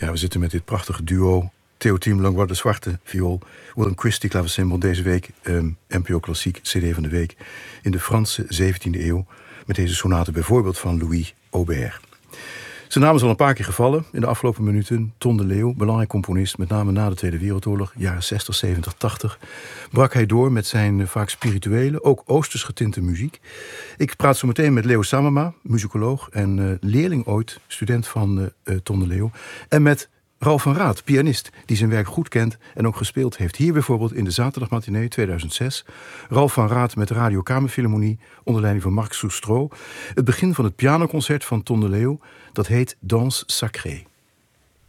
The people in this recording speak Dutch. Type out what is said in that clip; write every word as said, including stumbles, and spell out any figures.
Ja, we zitten met dit prachtige duo. Theo Thiem, Langbois de Zwarte, viool. Willem Christie, klaversymbol. Deze week um, N P O Klassiek, C D van de week. In de Franse zeventiende eeuw. Met deze sonate bijvoorbeeld van Louis Aubert. Zijn naam is al een paar keer gevallen in de afgelopen minuten. Ton de Leeuw, belangrijk componist, met name na de Tweede Wereldoorlog, jaren zestig, zeventig, tachtig, brak hij door met zijn uh, vaak spirituele, ook oosters getinte muziek. Ik praat zo meteen met Leo Samama, muzikoloog en uh, leerling ooit, student van uh, uh, Ton de Leeuw. En met Ralf van Raat, pianist, die zijn werk goed kent en ook gespeeld heeft. Hier bijvoorbeeld in de Zaterdagmatinee tweeduizend zes. Ralf van Raat met de Radio Kamerfilharmonie onder leiding van Marc Soustreau. Het begin van het pianoconcert van Ton de Leeuw, dat heet Danse Sacrée.